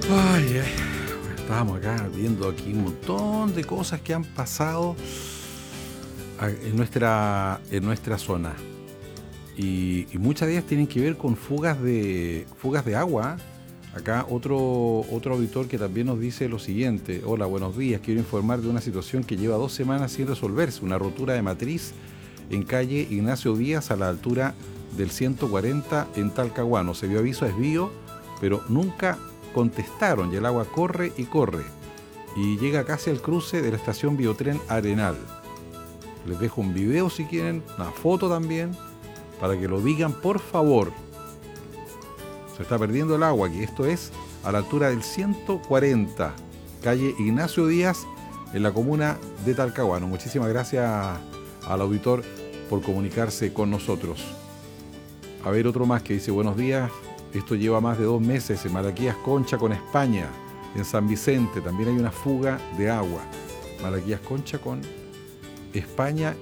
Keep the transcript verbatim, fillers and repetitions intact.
Ay, ay, estábamos acá viendo aquí un montón de cosas que han pasado a- en nuestra, en nuestra zona. Y, y muchas de ellas tienen que ver con fugas de, fugas de agua. Acá otro, otro auditor que también nos dice lo siguiente. Hola, buenos días. Quiero informar de una situación que lleva dos semanas sin resolverse. Una rotura de matriz en calle Ignacio Díaz a la altura del ciento cuarenta en Talcahuano. Se dio aviso a desvío, pero nunca contestaron y el agua corre y corre. Y llega casi al cruce de la estación Biotren Arenal. Les dejo un video si quieren, una foto también, para que lo digan por favor. Se está perdiendo el agua aquí. Esto es a la altura del ciento cuarenta, calle Ignacio Díaz, en la comuna de Talcahuano. Muchísimas gracias al auditor por comunicarse con nosotros. A ver, otro más que dice, buenos días, esto lleva más de dos meses en Malaquías Concha con España, en San Vicente, también hay una fuga de agua. Malaquías Concha con España